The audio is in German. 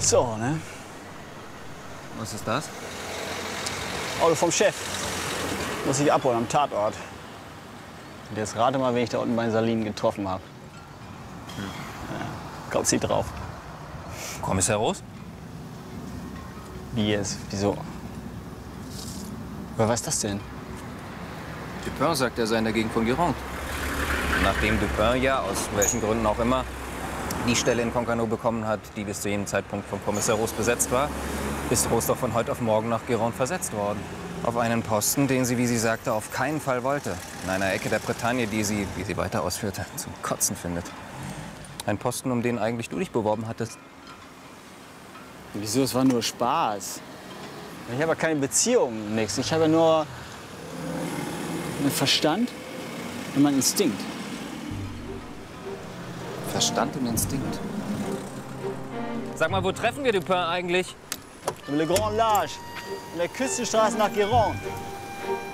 So, ne? Was ist das? Auto vom Chef. Muss ich abholen am Tatort. Und jetzt rate mal, wen ich da unten bei Salinen getroffen habe. Ja, kommt sie drauf. Kommissar Roos? Wie jetzt? Wieso? Wer weiß das denn? Dupin sagt, er sei in der Gegend von Gironde. Nachdem Dupin ja, aus welchen Gründen auch immer, die Stelle in Concarneau bekommen hat, die bis zu jenem Zeitpunkt von Kommissar Roos besetzt war, ist Roos doch von heute auf morgen nach Gironde versetzt worden. Auf einen Posten, den sie, wie sie sagte, auf keinen Fall wollte. In einer Ecke der Bretagne, die sie, wie sie weiter ausführte, zum Kotzen findet. Ein Posten, um den eigentlich du dich beworben hattest. Wieso? Es war nur Spaß. Ich habe ja keine Beziehung, nix. Ich habe ja nur einen Verstand und meinen Instinkt. Verstand und Instinkt. Sag mal, wo treffen wir Dupin eigentlich? Le Grand Large, in der Küstenstraße nach Gironde.